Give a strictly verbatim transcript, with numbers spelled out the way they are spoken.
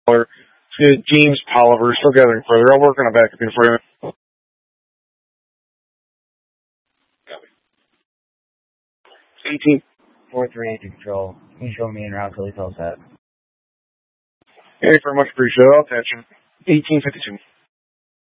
to James Poliver, still gathering further. I'll work on a backup in for you. eighteen. four three eight to control. Can you show me en route till he tells that? Hey, very much appreciate it. I'll attach him. eighteen fifty-two.